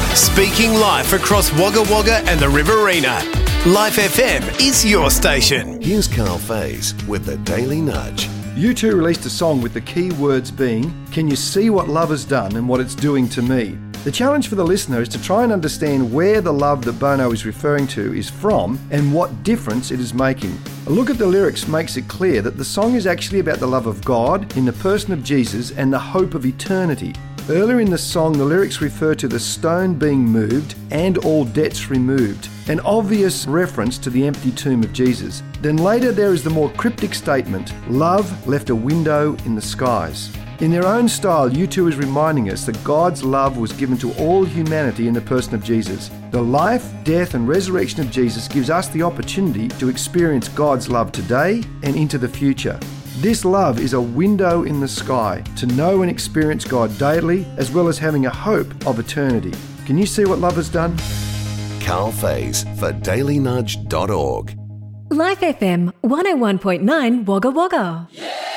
Speaking life across Wagga Wagga and the Riverina. Life FM is your station. Here's Carl Faze with the Daily Nudge. U2 released a song with the key words being, "Can you see what love has done and what it's doing to me?" The challenge for the listener is to try and understand where the love that Bono is referring to is from and what difference it is making. A look at the lyrics makes it clear that the song is actually about the love of God in the person of Jesus and the hope of eternity. Earlier in the song, the lyrics refer to the stone being moved and all debts removed, an obvious reference to the empty tomb of Jesus. Then later there is the more cryptic statement, "Love left a window in the skies." In their own style, U2 is reminding us that God's love was given to all humanity in the person of Jesus. The life, death and resurrection of Jesus gives us the opportunity to experience God's love today and into the future. This love is a window in the sky to know and experience God daily, as well as having a hope of eternity. Can you see what love has done? Carl Faze for dailynudge.org. Life FM 101.9 Wagga Wagga. Yeah!